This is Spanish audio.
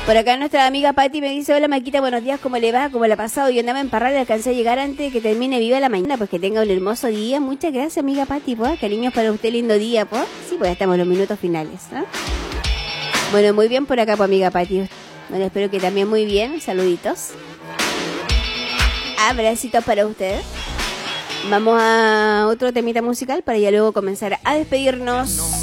Por acá nuestra amiga Patti me dice: hola Maquita, buenos días, ¿cómo le va? ¿Cómo le ha pasado? Yo andaba en Parral y alcancé a llegar antes de que termine viva la mañana. Pues que tenga un hermoso día. Muchas gracias, amiga Patti, pues. Cariños para usted, lindo día, pues. Sí, pues estamos en los minutos finales, ¿no? Bueno, muy bien por acá, pues, amiga Patti. Bueno, espero que también muy bien. Saluditos. Abracitos para usted. Vamos a otro temita musical para ya luego comenzar a despedirnos.